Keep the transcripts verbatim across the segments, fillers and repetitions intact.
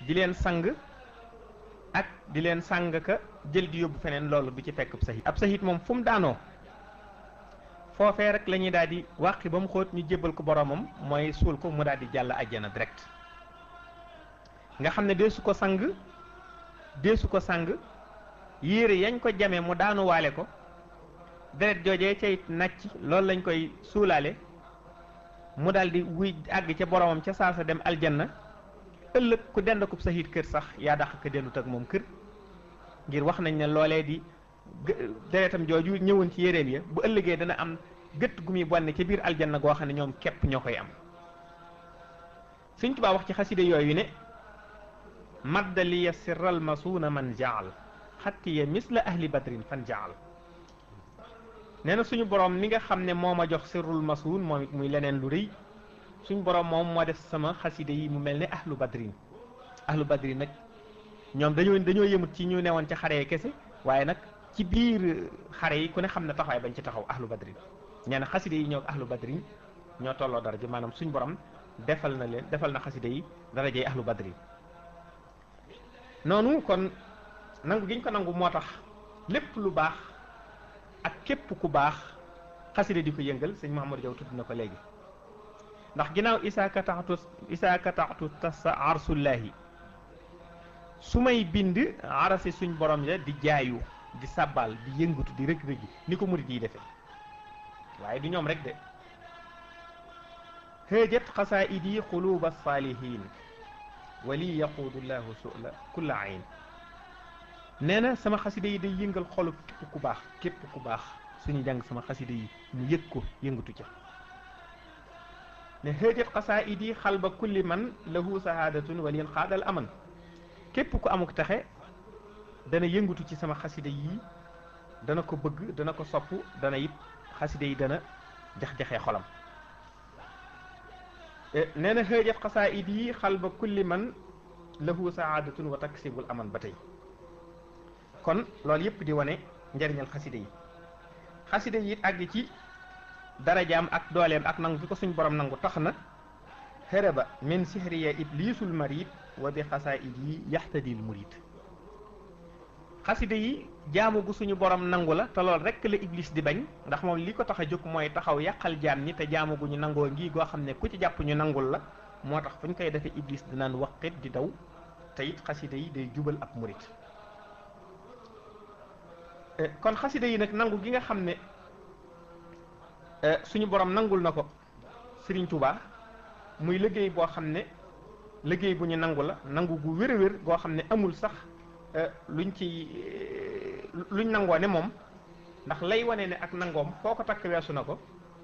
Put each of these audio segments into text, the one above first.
di leen sang ak di leen sang ka jël di yóbbu feneen loolu du ci fekk ab sahid ab sahid moom fu mu daanoo foofee rek la ñuy daal di wàqi ba mu xóot ñu jébbal ko boromam mooy suul ko mu daal di jàll àjjana direct nga xam ne deesu ko sang deesu ko sang yére yañ ko jamee mu daanu waale ko deret joojee cay nàcc loolu lañ koy suulaale mu daal di wuy àgg ca boromam ca saasa dem aljanna ëllëg ku dend ko sahid kër sax yaa dàq ko dendut ak moom kër ngir wax nañ ne loolee di deretam jooju ñëwoon ci yéreem ya bu ëllëgee dana am gëtt gu muy bonne ca biir aljanna goo xam ne ñoom képp ñoo koy am Sëñ Tuubaa wax ci xaside yooyu ne madda liya sirral masuuna man jaal xattiya misla ahli badrin fan jaal nee na suñu borom mi nga xam ne moo ma jox sirrul masuun moom it muy leneen lu rëy suñu borom moom moo def sama xaside yi mu mel ne ahlu badrin ahlu badrin nag ñoom dañoo dañoo yëmut ci ñu newoon ca xare yi kese waaye nag ci biir xare yi ku ne xam ne taxawaay bañ ci taxaw ahlu badrin nee na xaside yi ñoo ahlu badrin ñoo tolloo daraja maanaam suñu borom defal na leen defal na xaside yi darajey ahlu badrin noonu kon nangu giñ ko nangu moo tax lépp lu baax ak képp ku baax xaside di ko yëngal sëñ Mahamadou Diaw tudd na ko léegi ndax ginnaaw isaaka taxtu isaaka taxtu tasa arsullahi su may bind arasi suñ borom ya di jaayu di sabbal di yëngatu di rëg-rëgi ni ko murit yi defee waaye du ñoom rek de hëjat xasaidi xuluba saalihin wali yaquudullahu sula kulla ayn nee na sama xaside yi day yëngal xolu képp ku baax képp ku baax suñu jàng sama xaside yi mu yëg ko yëngatu ca ne hëjat xasaidi xalba kulli man lahu sahadatun walin xaadal aman képp ku amuk taxe dana yëngatu ci sama xaside yi dana ko bëgg dana ko sopp dana it xaside yi dana jax-jaxee xolam nee na hëjat xasaid yi xalba kulli man lahu saadatun wa taksibul aman ba tey kon loolu yëpp di wane njariñal xaside yi xaside yi it àgg ci darajaam ak dooleem ak nangu bi ko suñ borom nangu tax na hërëba min sihriya iblisul marid wa bi xasaid yi yaxtadil murid xaside yi jaamu gu suñu borom nangu la te lool rekk la iblis di bañ ndax moom li ko tax a jóg mooy taxaw yàqal jaam ñi te jaamu gu ñu nangoo ngi goo xam ne ku ci jàpp ñu nangul la moo tax fu ñu koy defee iblis dinaan waqit di daw te it xaside yi day jubal ab murid kon xaside yi nag nangu gi nga xam ne suñu borom nangul na ko Sëriñ Tuubaa muy liggéey boo xam ne liggéey bu ñu nangu la nangu gu wér a wér goo xam ne amul sax luñ ci luñ nangoo ne moom ndax lay wane ne ak nangoom foo ko takk weesu na ko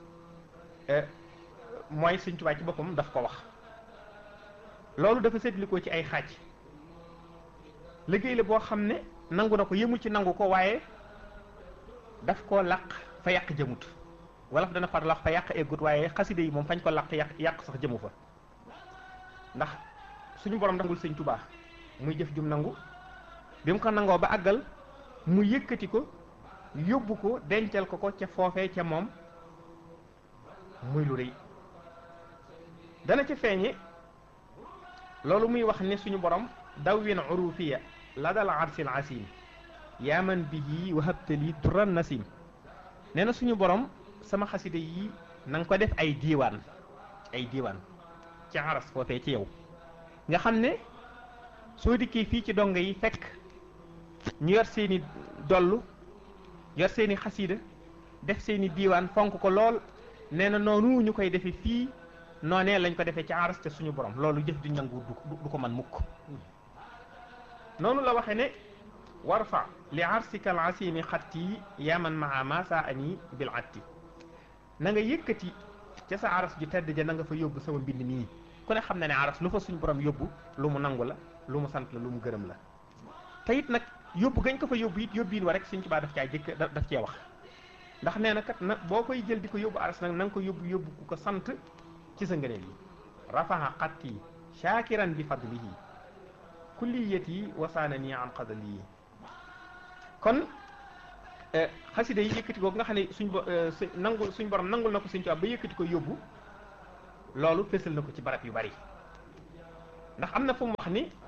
mooy Sëriñ Tuubaa ci boppam daf ko wax loolu dafa seetlikoo ci ay xaaj liggéey la boo xam ne nangu na ko yëmu ci nangu ko waaye daf koo làq fa yàq jëmut wala dana far làq fa yàq eggut waaye xaside yi moom fañ ko làq yàq yàq sax jëmu fa ndax suñu borom nangul Sëriñ Tuubaa muy jëf jum nangu bi mu ko nangoo ba àggal mu yëkkati ko yóbbu ko dencal ko ko ca foofee ca moom muy lu rëy dana ca feeñe loolu muy wax ne suñu borom dawwin urufiya la dal arsil asim yaa man bihi wahabtali duran nasim nee na suñu borom sama xaside yi na nga ko def ay diiwaan ay diiwaan ci aras foofee ci yow nga xam ne soo dikkee fii ci dongo yi fekk ñu yor seeni dollu yor seeni xasida def seeni diiwaan fonk ko lool nee na noonu ñu koy defe fii noonee lañ ko defee ci aras te suñu borom loolu jëf du nangu du ko man mukk noonu la waxe ne warfa li arsika al asimi xatti yaman maa masa ani bil atti na nga yëkkati ca sa aras ju tedd ja na nga fa yóbbu sama mbind mii ku ne xam na ne aras lu fa suñu borom yóbbu lu mu nangu la lu mu sant la lu mu gërëm la te it nag yóbbu gañ ko fa yóbbu it yóbbiin wa rek Sëriñ Tuubaa daf caa jëkk daf cee wax ndax nee na kat na boo koy jël di ko yóbbu aras nag na nga ko yóbbu yóbbu ku ko sant ci sa ngëneel yi rafaha xatti shakiran bi fadlihi kulliyati wasaanani an qadalihi kon xasida yi yëkkati ko nga xam ne suñ bo nangul suñ borom nangul na ko Sëriñ Tuubaa ba yëkkati ko yóbbu loolu fésal na ko ci barab yu bari ndax am na fu mu wax ni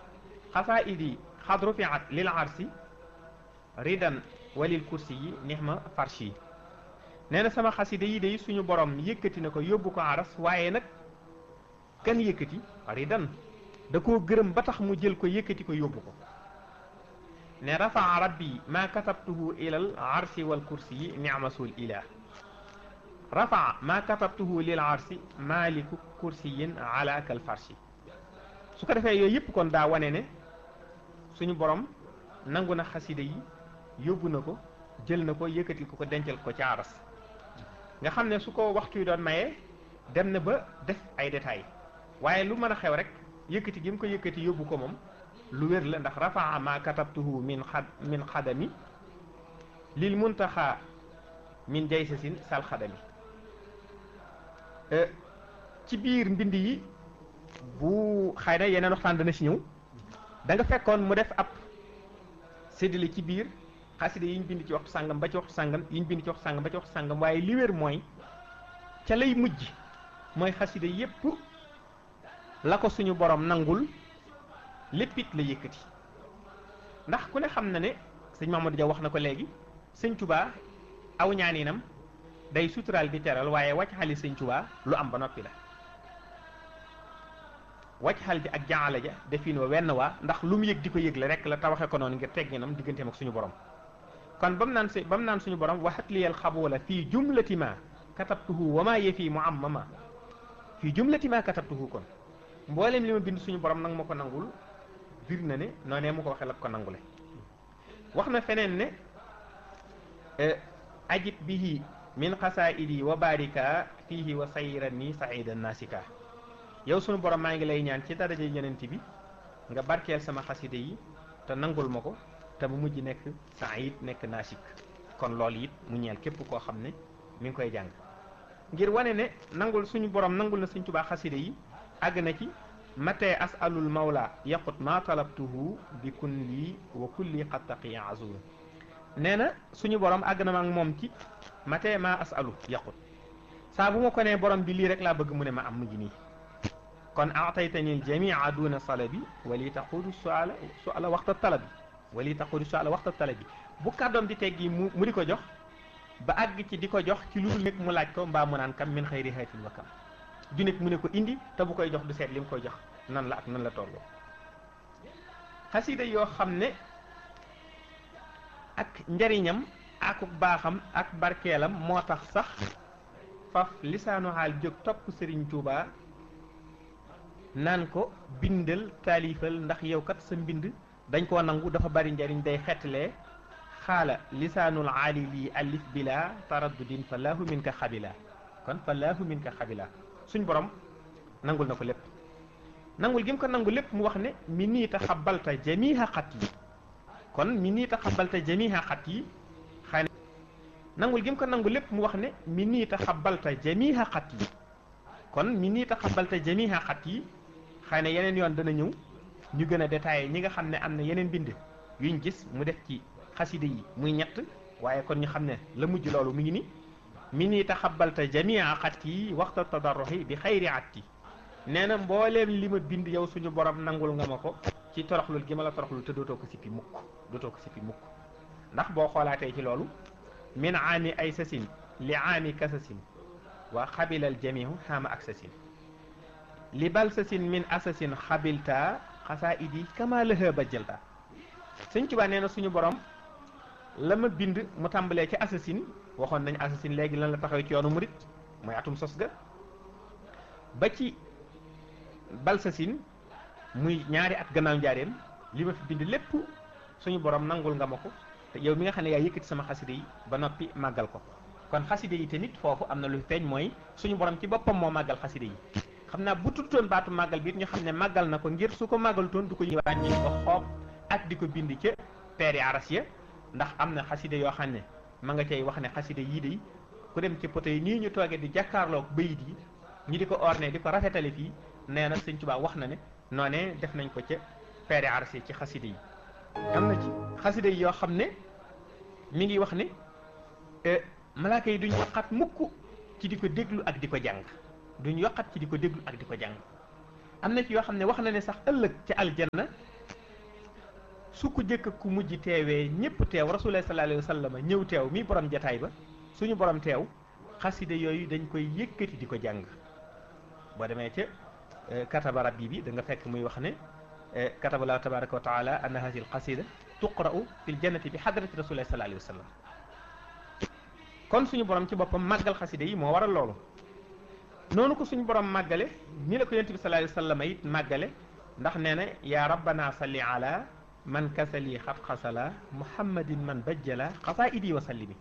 xasaidi xad rufiat lil arsi ridan walil kursi yi nixma farshi yi nee na sama xasida yi day suñu borom yëkkati na ko yóbbu ko aras waaye nag kan yëkkati ridan da koo gërëm ba tax mu jël ko yëkkati ko yóbbu ko ne rafaa rabbi ma katabtuhu ilal arsi wal kursi yi ni'masul ilah rafaa ma katabtuhu lil arsi maliku kursiyin ala kal farshi su ko defee yooyu yëpp kon daa wane ne suñu borom nangu na xasida yi yóbbu na ko jël na ko yëkkati ko ko dencal ko ci aras nga xam ne su ko waxtu yi doon maye dem na ba def ay détails waaye lu mën a xew rek yëkkati gi mu ko yëkkati yóbbu ko moom lu wér la ndax rafaa ma katabtuhu min xad min xadami lil muntaxa min jaysasin sal xadami ci biir mbind yi bu xëy na yeneen waxtaan dana ci ñëw da nga fekkoon mu def ab séddale ci biir xasida yi ñu bind ci waxtu sàngam ba ci waxtu sàngam yi ñu bind ci waxtu sàngam ba ci waxtu sàngam waaye li wér mooy ca lay mujj mooy xasida yépp la ko suñu borom nangul léppit la yëkkati ndax ku ne xam na ne sëñ Mamadou Dia wax na ko léegi sëñ Touba aw ñaaninam day suturaal di teral waaye wàcc xali sëñ Touba lu am ba noppi la wàcc xal ji ak jaala ja defin wa wenn waa ndax lu mu yëg di ko yëgle rek la tawaxe ko noonu ngir tegginam digganteem ak suñu borom kon ba mu naan si ba mu naan suñu borom waxat liyal xaboola fii jumlati ma katabtuhu wa maa yefi mu am mama fii jumlati ma katabtuhu kon mboolem li ma bind suñu borom nag ma ko nangul bir na ne noonee mu ko waxee la ko nangule wax na feneen ne ajib bihi min xasaidi wa barika fihi wa sayran ni saidan nasika yow sunu borom maa ngi lay ñaan ci daraja yonent bi nga barkeel sama xasida yi te nangul ma ko te mu mujj nekk said nekk nasik kon loolu it mu ñeel képp koo xam ne mi ngi koy jàng ngir wane ne nangul suñu borom nangul na Sëñ Tuubaa xasida yi àgg na ci matee asalul mawla yaqut ma talabtuhu bi kulli wa kulli qad taqiya azul nee na suñu borom àgg na ma ak moom ci matee ma asalu yaqut saa bu ma ko nee borom bi lii rek laa bëgg mu ne ma am mu ngi nii kon aataytani al jamia duna salabi wali taqudu suala suala waxta talabi wali taqudu suala waxta talabi bu kàddoom di teggi mu mu di ko jox ba àgg ci di ko jox ci lu dul nekk mu laaj ko mbaa mu naan kam min xayri haatin wa kam du nekk mu ne ko indi te bu koy jox du seet li mu koy jox nan la ak nan la tolloo xasida yoo xam ne ak njariñam ak baaxam ak barkeelam moo tax sax faf lisaanu xaal jóg topp Sëriñ Tuubaa naan ko bindal taalifal ndax yow kat sa mbind dañ koo nangu dafa bari njariñ day xettalee xaala lisaanul aali lii alif bila taraddudin fa laahu min ka xabila kon fa laahu min ka xabila suñ borom nangul na ko lépp nangul gi mu ko nangul lépp mu wax ne mi nii taxabalta jamiha xat yi kon mi nii taxabalta jamiha xat yi xëy na nangul gi mu ko nangul lépp mu wax ne mi nii taxabalta jamiha xat yi kon mi nii taxabalta jamiha xat yi xëy na yeneen yoon dana ñëw ñu gën a détaillé ñi nga xam ne am na yeneen bind yuñ gis mu def ci xasida yi muy ñett waaye kon ñu xam ne la mujj loolu mu ngi ni mi nii taxabalta jamia xat yi waxta tadarruhi bi xayri atti nee na mbooleem li ma bind yow suñu borom nangul nga ma ko ci toroxlul gi ma la toroxlul te dootoo ko sippi mukk dootoo ko sippi mukk ndax boo xoolaatee ci loolu min aami ay sasin li aami kasasin wa xabilal jamihu xaama ak sasin li bal sasin min asasin xabilta xasaa idi kama lëha ba jëlta Sëñ Tuubaa nee na suñu borom la ma bind mu tàmbalee ci assasine waxoon nañ assasine léegi lan la taxaw ci yoonu murit mooy atum sos ga ba ci balsasine muy ñaari at gannaaw njaareem li ma fi bind lépp suñu borom nangul nga ma ko te yow mi nga xam ne yaa yëkkati sama xaside yi ba noppi màggal ko kon xaside yi tamit foofu am na lu feeñ mooy suñu borom ci boppam moo màggal xaside yi xam naa bu tuddoon baatu màggal bi it ñu xam ne màggal na ko ngir su ko màggalutoon du ko wàññi ko xoob ak di ko bind ca peeri aras ya ndax am na xaside yoo xam ne ma nga cay wax ne xaside yii de ku dem ci poto yi nii ñu toogee di jàkkaarloog bayit yi ñi di ko orné di ko rafetale fii nee na Sëñ Tuubaa wax na ne noonee def nañ ko ca peeri aras ya ci xaside yi am na ci xaside yi yoo xam ne mi ngi wax ne malaaka yi duñ yokkat mukk ci di ko déglu ak di ko jàng duñ yokkat ci di ko déglu ak di ko jàng am na ci yoo xam ne wax na ne sax ëllëg ci aljanna su ko jëkk ku mujj teewee ñëpp teew rasulullah sallallahu alayhi wa sallam ñëw teew mi borom jataay ba suñu borom teew xasida yooyu dañ koy yëkkati di ko jàng boo demee ca kataba rabbi bi da nga fekk muy wax ne kataba llahu tabaraka wa taala anna hadihi alqasida tuqra'u fil jannati bi hadrati rasulillah sallallahu alayhi wa sallam kon suñu borom ci boppam màggal xasida yi moo waral loolu noonu ko suñu borom màggale ni la ko yonent bi sallallahu alayhi wa sallam it màggale ndax nee na yaa rabbana salli ala man kasali xat xasala muhammadin man bajjala xasaidi wa sallimi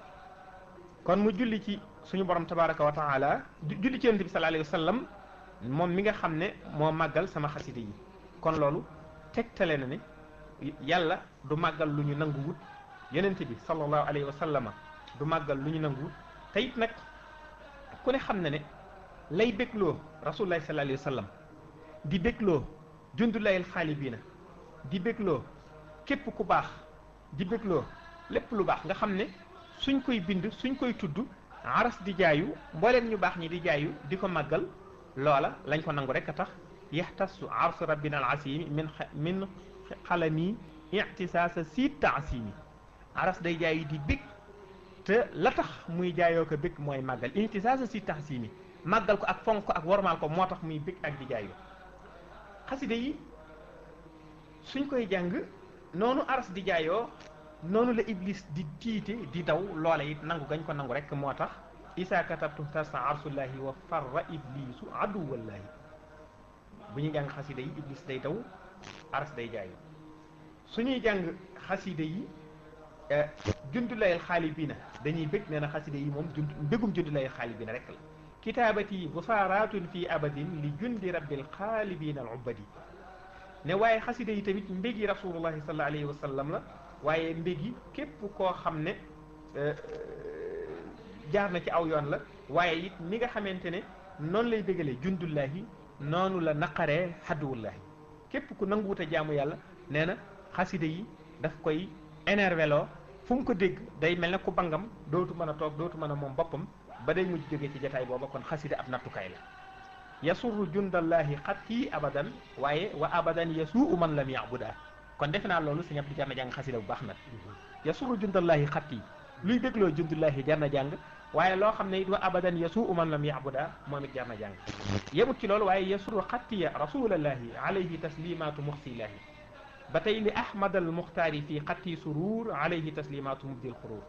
kon mu julli ci suñu borom tabaraka wa taala julli ci yonent bi sallallahu alayhi wa sallam moom mi nga xam ne moo màggal sama xasida yi kon loolu tegtale na ne yàlla du màggal lu ñu nanguwut yonent bi sallallahu alayhi wa sallama du màggal lu ñu nanguwut te it nag ku ne xam na ne lay bégloo rasulullahi sallallahu alayhi wa sallam di bégloo jundulayil xaalibiina di bégloo képp ku baax di bégloo lépp lu baax nga xam ne suñ koy bind suñ koy tudd aras di jaayu mbooleem ñu baax ñi di jaayu di ko màggal loola lañ ko nangu rek a tax yaxtasu arsu rabbina al asimi min min xalami ictisaasa si taasimi aras day jaayu di bég te la tax muy jaayoo ko bég mooy màggal ictisaasa si taasimi màggal ko ak fonk ko ak wormaal ko moo tax muy bég ak di jaayu xasida yi suñ koy jàng noonu aras di jaayoo noonu la iblis di tiite di daw loola it nangu gañ ko nangu rek moo tax isa katabtu tasa arsullahi wa farra iblisu aduwallahi bu ñuy jàng xasida yi iblis day daw aras day jaayu suñuy jàng xasida yi jundulayel xaalibiina dañuy bég nee na xasida yi moom jund mbégum jundulayel xaalibiina rek la kitaabati busaaratun fi abadin li jundi rabbil xaalibiina al ubadi ne waaye xasida yi tamit mbégi rasulullahi sallallahu alayhi wa sallam la waaye mbégi képp koo xam ne jaar na ci aw yoon la waaye it ni nga xamante ne noonu lay bégalee jundullahi noonu la naqaree xadduwullahi képp ku nanguwut a jaamu yàlla nee na xasida yi daf koy énervé loo fu mu ko dégg day mel ne ku bangam dootu mën a toog dootu mën a moom boppam ba day mujj jógee ci jataay booba kon xasida ab nattukaay la yasurru jundallahi xatti abadan waaye wa abadan yasuu man lam yabuda kon defe naa loolu si ñëpp di jar na jàng xasida bu baax nag yasurru jundallahi xatti luy bégloo jundullahi jar na jàng waaye loo xam ne it wa abadan yasuu man lam yabuda moom it jar na jàng yemut ci loolu waaye yasurru xattiya rasulallahi alayhi taslimatu muxsilahi ba tey li ahmad al muxtaari fii xatti surur alayhi taslimatu mubdil xurur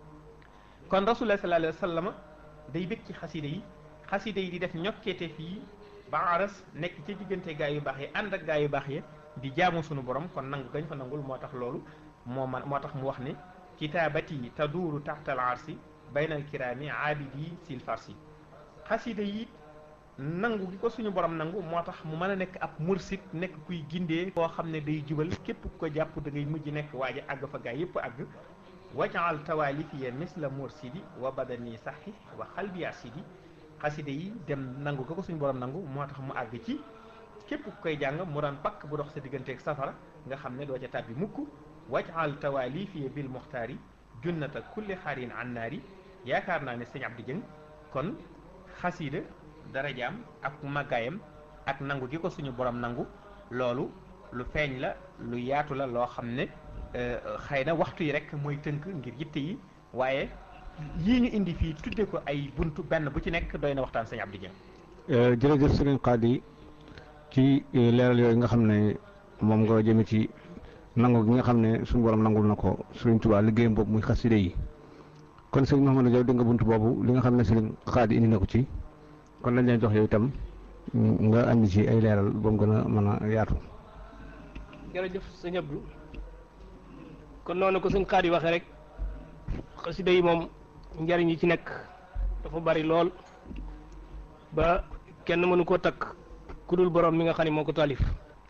kon rasulullah sallallahu alayhi wa sallam day bég ci xasida yi xasida yi di def ñokkeete fii ba aras nekk ci diggante gaa yu baax yi ànd ak gaa yu baax yi di jaamu sunu borom kon nangu gañ fa nangul moo tax loolu moo man moo tax mu wax ne kitaabati taduuru taxta al arsi bayna al kiraami aabidi sil farsi xasida yi nangu gi ko suñu borom nangu moo tax mu mën a nekk ab mursid nekk kuy gindee koo xam ne day jubal képp ku ko jàpp da ngay mujj nekk waaja àgg fa gaa yépp àgg wajaal tawaalifiya misla mursidi wa badani saxi wa xalbi asidi xasida yi dem nangu ga ko suñu borom nangu moo tax mu àgg ci képp ku koy jàng mu daan pakk bu dox sa digganteeg safara nga xam ne doo ca tàbbi mukk wajaal tawaalifiya bil muxtaari junnata kulli xaarin an naari yaakaar naa ne sëñ Abdou Dieng kon xasida darajaam ak màggaayam ak nangu gi ko suñu borom nangu loolu lu feeñ la lu yaatu la loo xam ne xëy na waxtu yi rek mooy tënk ngir yitte yi waaye yii ñu indi fii tudde ko ay buntu benn bu ci nekk doy na waxtaan sëñ Abdou Dieng. jërëjëf sëriñ Xaadi ci leeral yooyu nga xam ne moom nga jëme ci nangu gi nga xam ne suñu borom nangul na ko sëriñ Tuubaa liggéeyam boobu muy xasida yi kon sëriñ Mouhamadou Diaw dégg nga buntu boobu li nga xam ne sëriñ Xaadi indi na ko ci kon lañ leen jox yow itam nga andi ci ay leeral ba mu gën a mën a yaatu. jërëjëf sëñ Abdou kon noonu ko sëñ Xaadi waxee rek xasida yi moom njariñ yi ci nekk dafa bari lool ba kenn mënu koo takk ku dul borom mi nga xam ne moo ko taalif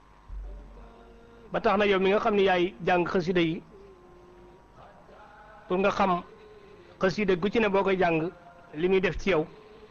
ba tax na yow mi nga xam ne yaay jàng xasida yi pour nga xam xasida gu ci ne boo koy jàng li muy def ci yow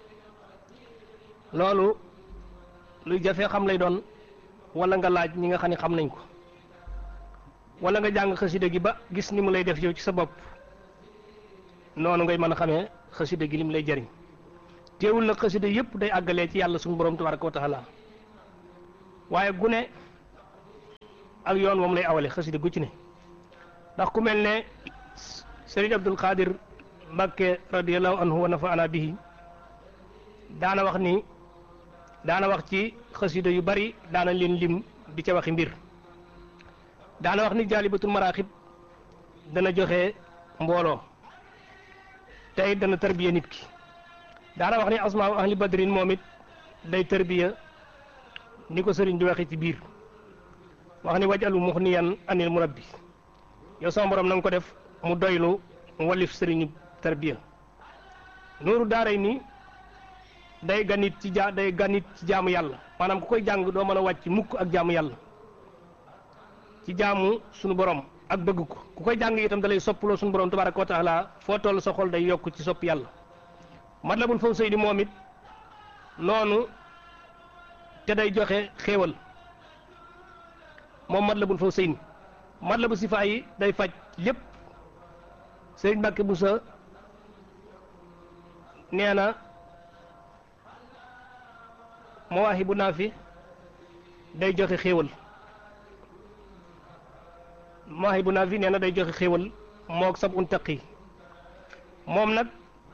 loolu luy jafee xam lay doon wala nga laaj ñi nga xam ne xam nañ ko wala nga jàng xasida gi ba gis ni mu lay def yow ci sa bopp noonu ngay mën a xamee xasida gi lim lay jariñ teewul nag xasida yëpp day àggalee ci yàlla suñu borom tabaraka wa taala waaye gune ak yoon moom lay awale xasida gu ci ne ndax ku mel ne Serigne Abdul Qadir Mbakke radiyallahu anhu wa nafa'ana bihi daana wax ni daana wax ci xasida yu bari daana leen lim di ca waxi mbir daana wax ni jaalibatul maraaxib dana joxe mbooloo tey dana tarbiya nit ki daana wax ni asmaa ahli badrin moom it day tarbiya ni ko sëriñ bi waxee ci biir wax ni wajalu muxniyan anil murabbi yow sama borom na nga ko def mu doylu walif sëriñu tarbiya nooru daaray ni day ganit ci ja day ganit ci jaamu yàlla maanaam ku koy jàng doo mën a wàcc mukk ak jaamu yàlla ci jaamu sunu borom ak bëgg ko ku koy jàng itam da lay soppaloo sunu borom tabaraka wa taala foo toll sa xol day yokk ci sopp yàlla Matlabul Fawzayni moom it noonu te day joxe xéewal moom Matlabul Fawzayni Matlabu Sifaa yi day faj lépp Sëriñ Mbàkke Buso nee na Mawaahibu Naafi day joxe xéewal Mawaahibu Naafi nee na day joxe xéewal moog sab un taqi moom nag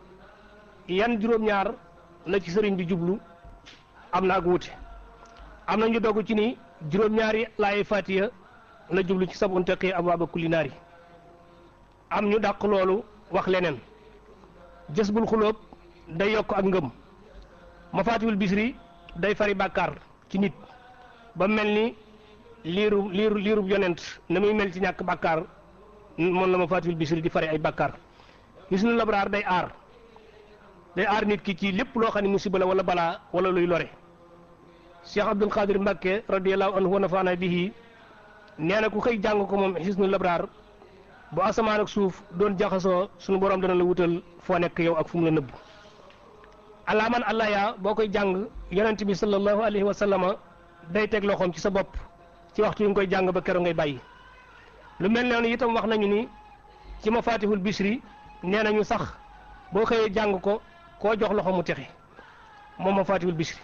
yan juróom-ñaar la ci sëriñ bi jublu am na ak wuute am na ñu dogu ci ni juróom-ñaari laay Faatiha la jublu ci sab un taqi abwaaba kulli naari am ñu dàq loolu wax leneen Jazbul Xuloob day yokk ak ngëm Mafaatihul Bisri day fari bàkkaar ci nit ba mel ni liiru liiru liirub yonent na muy mel ci ñàkk bàkkaar moom la Mafaatihul Bisri di fari ay bàkkaar Hisnul Labraar day aar day aar nit ki ci lépp loo xam ne musiba la wala balaa wala luy lore Cheikh Abdul Qadir Mbakke radiyallahu anhu wa nafaana bihi nee na ku xëy jàng ko moom Hisnul Labraar bu asamaan ak suuf doon jaxasoo sunu borom dana la wutal foo nekk yow ak fu mu la nëbb alaaman allah yaa boo koy jàng yonent bi sallallahu alayhi wa sallama day teg loxoom ci sa bopp ci waxtu yi nga koy jàng ba keroog ngay bàyyi lu mel noonu itam wax nañu ni ci Mafaatihul Bisri nee nañu sax boo xëyee jàng ko koo jox loxo mu texe moom Mafaatihul Bisri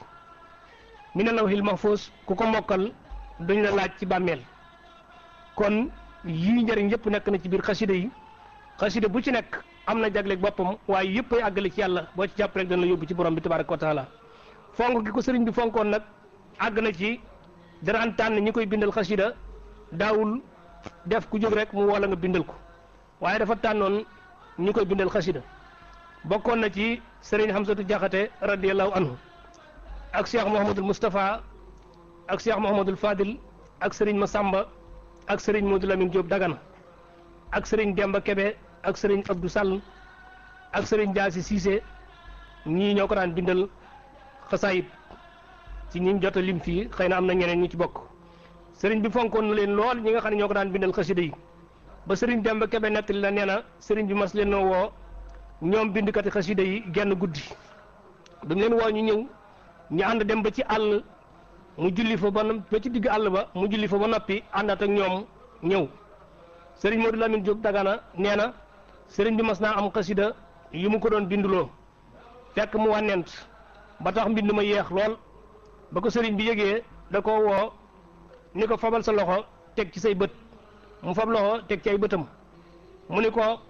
mina lawhil mahfuus ku ko mokkal duñ la laaj ci bàmmeel kon yii njëriñ yëpp nekk na ci biir xasida yi xasida bu ci nekk am na jagleeg boppam waaye yëpp ay àggale ci yàlla boo ci jàpp rek dana la yóbbu ci borom bi tabaraka wa taala fonk gi ko sëriñ bi fonkoon nag àgg na ci daraan tànn ñi koy bindal xasida daawul def ku jóg rek mu wala nga bindal ko waaye dafa tànnoon ñi koy bindal xasida bokkoon na ci sëriñ Hamsatu Jaxate radiyallahu anhu ak Cheikh Mouhamadul Moustapha ak Cheikh Mouhamadul Fadil ak sëriñ Masamba ak sëriñ Modou Lamine Diop Dagana ak sëriñ Demba Kebe ak sëriñ Abdou Sall ak sëriñ Jaasi Cissé ñii ñoo ko daan bindal xasaayit ci ñi jot a lim fii xëy na am na ñeneen ñu ci bokk sëriñ bi fonkoon na leen lool ñi nga xam ne ñoo ko daan bindal xasida yi ba sëriñ Demba Kebe nettali la nee na sëriñ bi mas leen noo woo ñoom bindkati xasida yi genn guddi dañ leen woo ñu ñëw ñu ànd dem ba ci àll mu julli fa ba ba ci digg àll ba mu julli fa ba noppi àndaat ak ñoom ñëw sëriñ Modou Lamine Diop Dagana nee na sëriñ bi mas naa am xasida yu mu ko doon binduloo fekk mu wànnent ba tax mbind ma yeex lool ba ko sëriñ bi yëgee da ko woo ni ko fabal sa loxo teg ci say bët mu fab loxo teg ci ay bëtam mu ni ko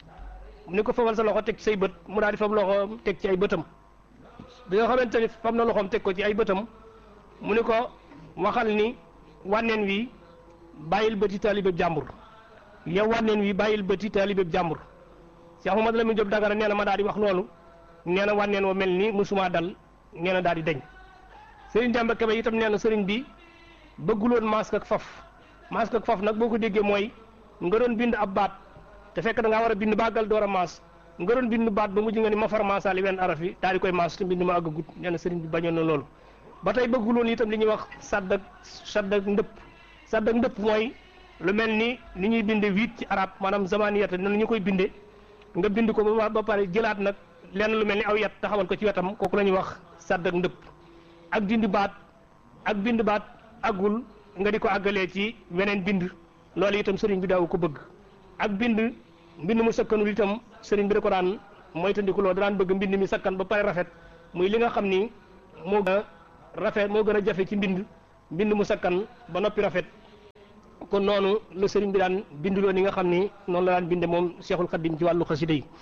ni ko fabal sa loxo teg ci say bët mu daal di fab loxo teg ci ay bëtam bi nga xamante ni fab na loxoom teg ko ci ay bëtam mu ni ko waxal ni wànneen wi bàyyil bëti taalibeb jàmbur yow wànneen wi bàyyil bëti taalibeb jàmbur Cheikh Mouhamadou Lamine Diop Dagana nee na ma daal di wax loolu nee na wànneen wa mel ni musuma dal nee na daal di deñ sëriñ Demba Kebe itam nee na sëriñ bi bëgguloon masque ak faf masque ak faf nag boo ko déggee mooy nga doon bind ab baat te fekk da ngaa war a bind bàggal door a maas nga doon bind baat ba mujj nga ni ma far maasaali wenn araf yi daal di koy maas te mbind ma àggagut nee na sëriñ bi bañoon na loolu ba tey bëgguloon itam li ñuy wax sadd ak sadd ak ndëpp sadd ak ndëpp mooy lu mel ni ni ñuy binde huit ci arab maanaam zamaniyata nan ñu koy binde nga bind ko ba ba pare jëlaat nag lenn lu mel ni aw yat taxawal ko ci wetam kooku la ñuy wax sadd ak ndëpp ak dindi baat ak bind baat àggul nga di ko àggalee ci weneen bind loolu itam sëriñ bi daaw ko bëgg ak bind mbind mu sakkanul itam sëriñ bi da ko daan moytandiku loo daan bëgg mbind mi sakkan ba pare rafet muy li nga xam ni moo gën a rafet moo gën a jafe ci mbind mbind mu sakkan ba noppi rafet kon noonu la sëriñ bi daan binduloo ni nga xam ni noonu la daan binde moom Cheikhul Khadim ci wàllu xasida yi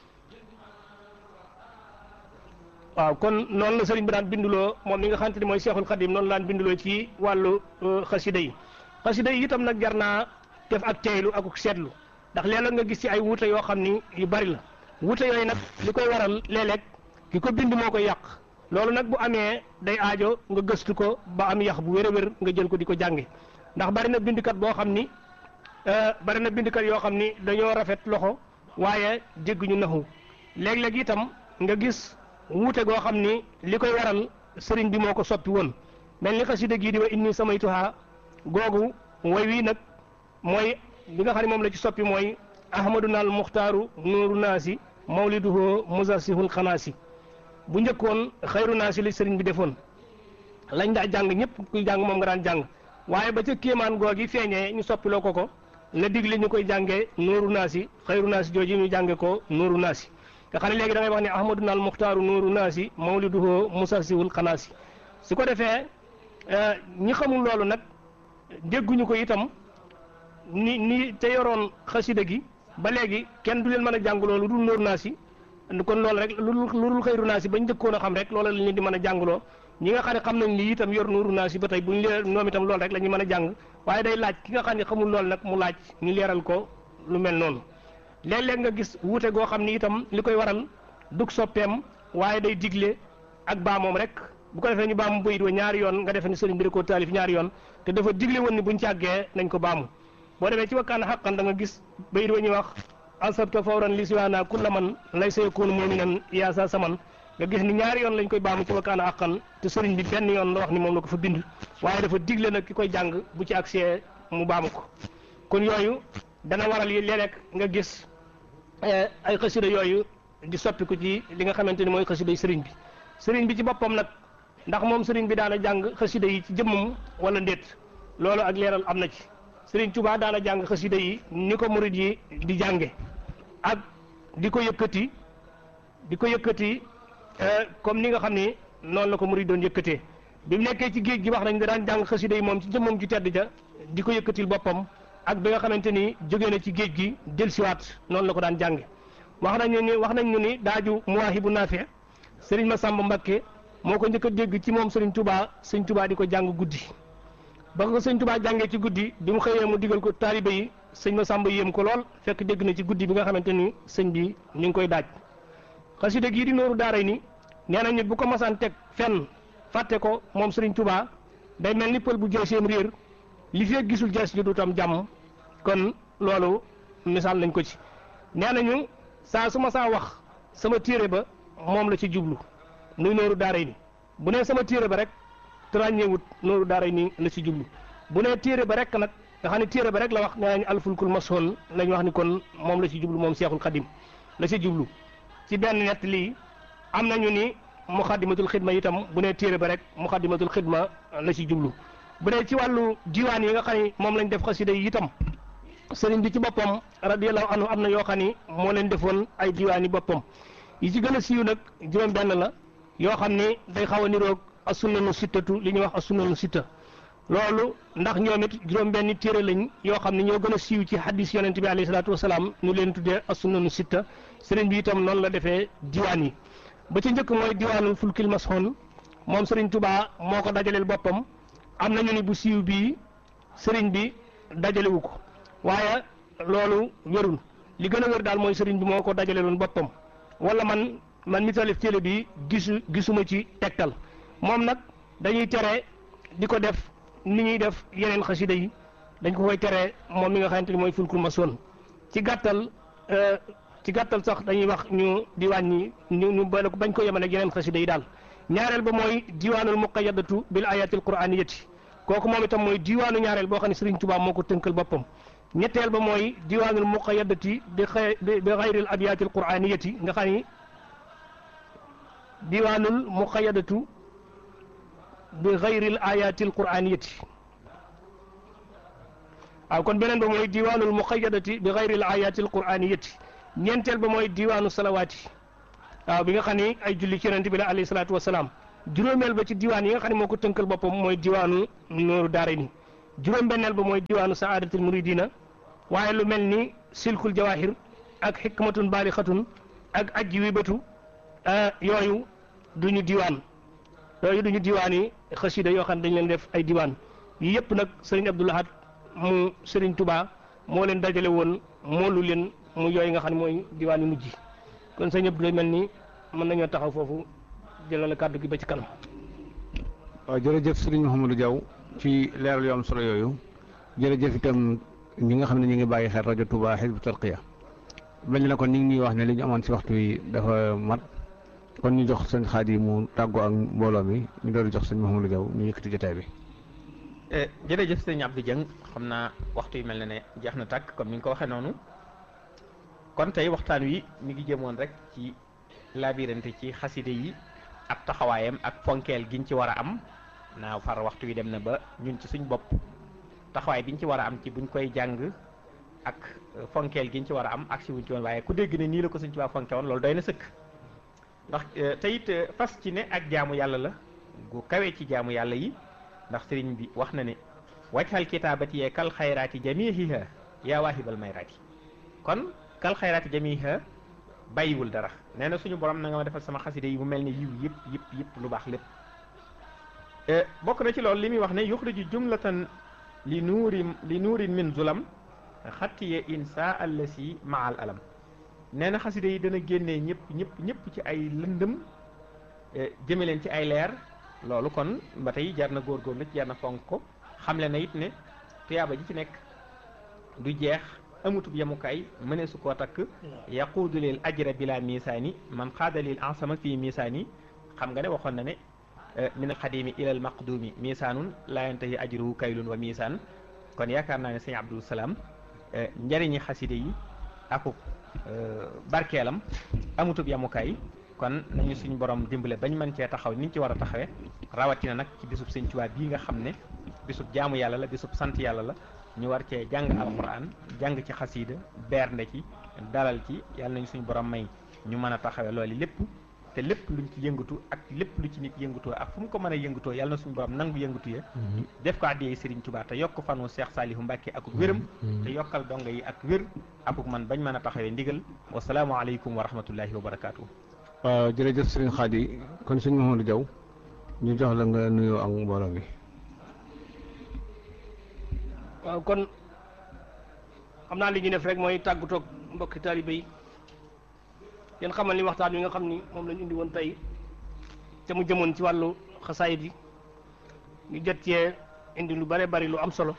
waaw kon noonu la sëriñ bi daan binduloo moom mi nga xamante ni mooy Cheikhul Khadim noonu la daan binduloo ci wàllu xasida yi xasida yi itam nag jar naa def ak teeylu ak seetlu ndax léeg-léeg nga gis ci ay wuute yoo xam ni yu bari la wuute yooyu nag li koy waral léeg-léeg ki ko bind moo koy yàq loolu nag bu amee day aajo nga gëstu ko ba am yax bu wér a wér nga jël ko di ko jànge ndax bari na bindkat boo xam ni bari na bindkat yoo xam ni dañoo rafet loxo waaye dégguñu naxu léeg-léeg itam nga gis wuute goo xam ni li koy waral sëriñ bi moo ko soppi woon mel ni xasida gii di wa inni samaytuha googu way wii nag mooy li nga xam ne moom la ci soppi mooy ahmaduna al muxtaaru nuuru naasi mawliduhu muzassihul xanaasi bu njëkkoon xayru naasi li sëriñ bi defoon lañ daa jàng ñëpp kuy jàng moom nga daan jàng waaye ba ca kéemaan googi feeñee ñu soppiloo ko ko la digle ñu koy jàngee nuuru naasi xayru naasi jooji ñu jànge ko nuuru naasi nga xam ne léegi da ngay wax ne ahmaduna al muxtaaru nuuru naasi mawliduhu muzassihul xanaasi su ko defee ñi xamul loolu nag dégguñu ko itam ni ni te yoroon xasida gi ba léegi kenn du leen mën a jàng loolu dul nuuru naasi kon loolu rek lu dul xayru naasi bañ njëkkoon a xam rek loolu la ñu di mën a jàngloo ñi nga xam ne xam nañ ni itam yor nuuru naasi ba tey buñ lee ñoom itam loolu rek la ñu mën a jàng waaye day laaj ki nga xam ne xamul loolu nag mu laaj ñu leeral ko lu mel noonu léeg-léeg nga gis wuute goo xam ni itam li koy waral dug soppeem waaye day digle ak baa moom rek bu ko defee ñu baamu bayit wa ñaari yoon nga defee ni sëriñ bi da koo taalif ñaari yoon te dafa digle woon ni buñ càggee nañ ko baamu boo demee ci wakkaan xaqan da nga gis bayit wa ñuy wax ansabta fawran li siwaana kulla man lay sa yakunu muminan yaa sa saman nga gis ni ñaari yoon lañ koy baamu ci wakkaan xaqan te sëriñ bi benn yoon la wax ni moom la ko fa bind waaye dafa digle nag ki koy jàng bu ci accès mu baamu ko kon yooyu dana waral yi léeg-léeg nga gis ay xasida yooyu di soppiku ci li nga xamante ni mooy xasida yi sëriñ bi sëriñ bi ci boppam nag ndax moom sëriñ bi daana jàng xasida yi ci jëmmam wala ndéet loolu ak leeral am na ci sëriñ Tuubaa daana jàng xasida yi ni ko murid yi di jànge ak di ko yëkkati di ko yëkkati comme ni nga xam ni noonu la ko murid doon yëkkatee bi mu nekkee ci géej gi wax nañ da daan jàng xasida yi moom ci jëmmam ci tedd ja di ko yëkkatil boppam ak bi nga xamante ni jóge na ci géej gi dellusiwaat noonu la ko daan jànge wax nañu ni wax nañu ni daaju Muwaahibu Naafi sëriñ Masamba Mbakke moo ko njëkk a dégg ci moom sëriñ Touba sëriñ Touba di ko jàng guddi ba ko sëriñ Touba jàngee ci guddi bi mu xëyee mu digal ko taalibe yi sëñ Masamba yéem ko lool fekk dégg na ci guddi bi nga xamante ni sëñ bi ñu ngi koy daaj xasida gii di nooru daaray ni nee nañu bu ko masaan teg fenn fàtte ko moom sëriñ Touba day mel ni pël bu jël seen réer li fekk gisul jees ju dutam jàmm kon loolu misaal nañ ko ci nee nañu saa su ma saa wax sama téere ba moom la ci jublu muy nooru daaray ni bu nee sama téere ba rek te ràññeewut nooru daaray ni la ci jublu bu nee téere ba rek nag nga xam ne téere ba rek la wax nee nañu alfulkul masoon lañ wax ni kon moom la ci jublu moom Seexul Xadim la ci jublu ci benn nett lii am nañu ni muxaddimatul xidma itam bu nee téere ba rek muxaddimatul xidma la ci jublu bu dee ci wàllu diwaan yi nga xam ne moom lañ def xasida yi itam sëriñ bi ci boppam radiyallahu anhu am na yoo xam ni moo leen defoon ay diwaan yi boppam yi ci gën a siiw nag juróom benn la yoo xam ni day xaw a niroog as-sunnanu sittatu li ñuy wax as-sunnanu sitta loolu ndax ñoom it juróom benni téere lañ yoo xam ne ñoo gën a siiw ci hadis yonent bi alayhi salaatu wasalaam ñu leen tuddee as-sunnanu sitta sëriñ bi itam noonu la defee diwaan yi ba ci njëkk mooy diwaanul fulkil masxoon moom sëriñ Touba moo ko dajaleel boppam am nañu ni bu siiw bii sëriñ bi dajalewu ko waaye loolu wérul li gën a wér daal mooy sëriñ bi moo ko dajaleeloon boppam wala man man mi talif téere bi gisu gisuma ci tegtal moom nag dañuy tere di ko def ni ñuy def yeneen xasida yi dañ ko koy tere moom mi nga xamante ni mooy fulkul masoon ci gàttal ci gàttal sax dañuy wax ñu di wàññi ñu ñu boole ko bañ ko yemale ak yeneen xasida yi daal ñaareel ba mooy diwaanul muqayyadatu bil ayatil quraaniyati kooku moom itam mooy diwaanu ñaareel boo xam ne Sëriñ Tuubaa moo ko tënkal boppam ñetteel ba mooy diwaanul muqayyadati bi xay bi xayril abiyatil quraaniyati nga xam ni diwaanul muqayyadatu bi xayril ayatil quraaniyati waaw kon beneen ba mooy diwaanul muqayyadati bi xayril ayatil quraaniyati ñeenteel ba mooy diwaanu salawaati waaw bi nga xam ni ay julli ci yonent bi la alayhi salaatu wasalaam juróomeel ba ci diwaan yi nga xam ne moo ko tënkal boppam mooy diwaanu nooru daarayni juróom-benneel ba mooy diwaanu saadatul muridina waaye lu mel ni silkul jawahir ak xikmatun baalixatun ak ajji wibatu yooyu duñu diwaan yooyu duñu diwaan yi xasida yoo xam ne dañ leen def ay diwaan yi yëpp nag sëriñ Abdou Lahad mu sëriñ Touba moo leen dajale woon moolu leen mu yooyu nga xam ne mooy diwaan yu mujj kon sëriñ Abdou mel ni mën nañoo taxaw foofu jëlale kàddu gi ba ci kanam. waaw jërëjëf sëriñ Mouhamadou Diaw ci leeral yu am solo yooyu jërëjëf itam ñi nga xam ne ñu ngi bàyyi xel rajo Touba Hizbut Tarqiyyah mel ni na kon ñu ngi ñuy wax ne li ñu amoon si waxtu wi dafa mat kon ñu jox sëñ Xaadi mu tàggoo ak mbooloo mi ñu doon jox sëñ Mouhamadou Diaw ñu yëkkati jotaay bi. jërëjëf sëñ Abdou Dieng xam naa waxtu yi mel na ne jeex na tàkk comme ni nga ko waxee noonu kon tey waxtaan wi mi ngi jëmoon rek ci labirante ci xaside yi ab taxawaayam ak fonkeel giñ ci war a am naa far waxtu wi dem na ba ñun ci suñ bopp taxawaay biñ ci war a am ci buñ koy jàng ak fonkeel giñ ci war a am ak si wuñ ci woon waaye ku dégg ne nii la ko suñ ci waa fonke woon loolu doy na sëkk ndax te it fas ci ne ak jaamu yàlla la gu kawee ci jaamu yàlla yi ndax sëriñ bi wax na ne wajhal kitaabati yee kal xayraati jamiiha yaa waahibal mayraati kon kal xayraati jamiiha bàyyiwul dara nee na suñu borom na nga ma defal sama xaside yi mu mel ne yiw yëpp yëpp yëpp lu baax lépp bokk na ci loolu li muy wax ne yuxriju jumlatan li nuuri li nuurin min zulam xattiye insa allasi maal alam nee na xaside yi dana génnee ñëpp ñëpp ñëpp ci ay lëndëm jëme leen ci ay leer loolu kon ba tey jar na góorgóorlu ci jar na fonk ko xamle na it ne tuyaaba ji ci nekk du jeex amutub yemukaay mënee su koo takk yaquudu lil ajra bila misaani man xaada lil ansama fii misaani xam nga ne waxoon na ne min al xadimi ila al maqdumi misaanun laa yantahi ajruhu kaylun wa misaan kon yaakaar naa ne sëñ Abdou Salaam njariñi xaside yi akub barkeelam amutub yemukaay kon nañu suñu borom dimbale bañ mën cee taxaw niñ ci war a taxawee rawatina nag ci bisub sëñ Tuubaa bii nga xam ne bisub jaamu yàlla la bisub sant yàlla la ñu war cee jàng alquran jàng ci xasiida bernde ci dalal ci yàlla nañu suñu borom may ñu mën a taxawee loolu lépp te lépp luñ ci yëngatu ak lépp lu ci nit yëngatoo ak fu mu ko mën a yëngatoo yàlla na suñu borom nangu yëngatu ya def ko àddiyee Sëriñ Tuubaa te yokk fanu Cheikh Saliou Mbacke akuk wéram te yokkal donga yi ak wér akuk man bañ mën a taxawee ndigal wasalaamu aleykum wa rahmatullahi wa barakaatu. waaw jërëjëf sëriñ Xaadi kon sëñ Mouhamadou Diaw ñu jox la nga nuyoo ak mbooloo mi. waaw kon xam naa li ñu def rek mooy tàggutoog mbokki taalibe yi yéen xamal ni waxtaan wi nga xam ni moom lañu indi woon tey te mu jëmoon ci wàllu xasaayid yi ñu jot cee indi lu bare bari lu am solo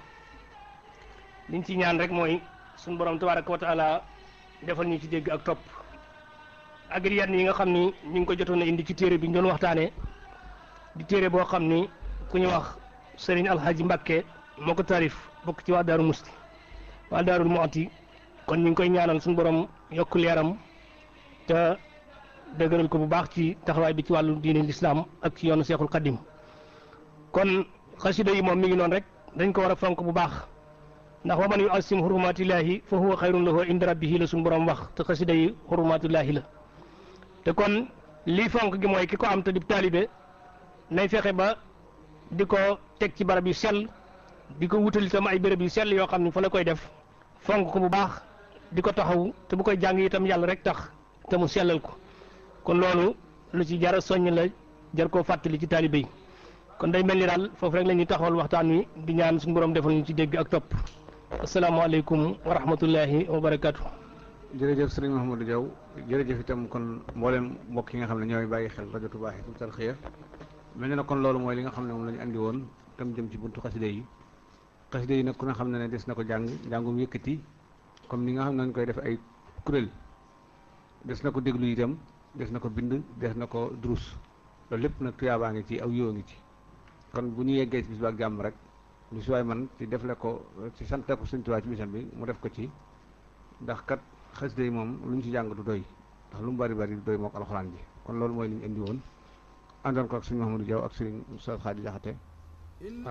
liñ ci ñaan rek mooy suñu borom tabaraka wa taala defal ñu ci dégg ak topp ak yenn yi nga xam ni ñu ngi ko jotoon a indi ci téere bi ñu doon waxtaanee di téere boo xam ni ku ñu wax Serigne Alhaji Mbakke moo ko taarif bokk ci waa Daaru Musti waa Daarul Muhti kon ñu ngi koy ñaanal suñu borom yokk leeram te dëgëral ko bu baax ci taxawaay bi ci wàllu diine lislaam ak ci yoonu Seexul Xadim kon xasida yi moom mi ngi noonu rek dañ ko war a fonk bu baax ndax wa man yu'azzim hurumatillahi fa huwa xayrun lahu inda rabbihi la suñu borom wax te xasida yi hurumatillahi la te kon lii fonk gi mooy ki ko am te di taalibe nay fexe ba di ko teg ci barab yu sell di ko wutal itam ay béréb yu sell yoo xam ne fa la koy def fonk ko bu baax di ko taxaw te bu koy jàng itam yàlla rek tax te mu sellal ko kon loolu lu ci jar a soññ la jar koo fàttali ci taalibe yi kon day mel ni daal foofu rek la ñuy taxawal waxtaan wi di ñaan suñu borom defal ñu ci dégg ak topp asalaamaaleykum wa rahmatullahi wa barakaatu. jërëjëf sëriñ Mouhamadou Diaw jërëjëf itam kon mboolem mbokk yi nga xam ne ñooy bàyyi xel rajo Touba Hizbut Tarqiyyah mel na kon loolu mooy li nga xam ne moom la ñu andi woon tam jëm ci buntu xaside yi xaside yi nag ku ne xam ne ne des na ko jàng njàngum yëkkati comme ni nga xam ne nañ koy def ay kuréel des na ko déglu itam des na ko bind des na ko durus loolu lépp nag tuyaabaa ngi ci aw yoo ngi ci kon bu ñu yeggee ci bis ba ak jàmm rek lu si waay man ci defle ko ci sante ko Sëriñ Tuubaa ci bisam bi mu def ko ci ndax kat xasida yi moom lu ñu ci jàng du doy ndax lu mu bari bari du doy mook alxuraan ji kon loolu mooy li ñu indi woon àndoon ko ak Sëriñ Mouhamadou Diaw ak Sëriñ Oustaz Khady Diakhaté